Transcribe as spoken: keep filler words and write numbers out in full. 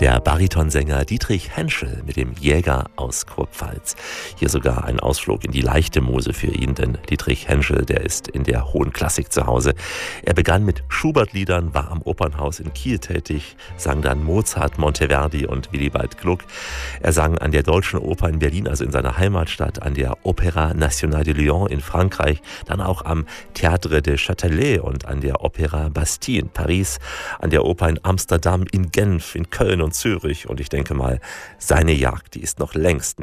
Der Baritonsänger Dietrich Henschel mit dem Jäger aus Kurpfalz. Hier sogar ein Ausflug in die leichte Muse für ihn, denn Dietrich Henschel, der ist in der hohen Klassik zu Hause. Er begann mit Schubert-Liedern, war am Opernhaus in Kiel tätig, sang dann Mozart, Monteverdi und Willibald Gluck. Er sang an der Deutschen Oper in Berlin, also in seiner Heimatstadt, an der Opéra Nationale de Lyon in Frankreich, dann auch am Théâtre de Châtelet und an der Opéra Bastille in Paris, an der Oper in Amsterdam, in Genf, in Köln und Zürich. Und ich denke mal, seine Jagd, die ist noch längst nicht